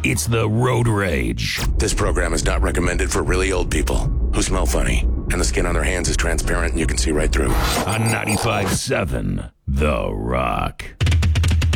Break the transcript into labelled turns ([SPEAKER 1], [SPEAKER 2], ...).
[SPEAKER 1] It's the Road Rage.
[SPEAKER 2] This program is not recommended for really old people who smell funny, and the skin on their hands is transparent and you can see right through.
[SPEAKER 1] On 95.7 The Rock.